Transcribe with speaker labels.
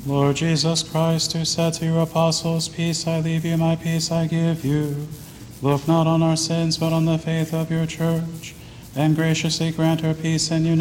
Speaker 1: Lord Jesus Christ, who said to your apostles, "Peace I leave you, my peace I give you," look not on our sins, but on the faith of your church, and graciously grant her peace and unity